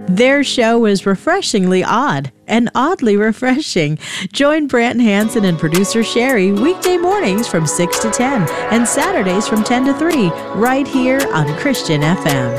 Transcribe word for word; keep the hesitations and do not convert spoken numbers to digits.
Their show is refreshingly odd and oddly refreshing. Join Brant Hansen and producer Sherry weekday mornings from six to ten and Saturdays from ten to three right here on Christian F M.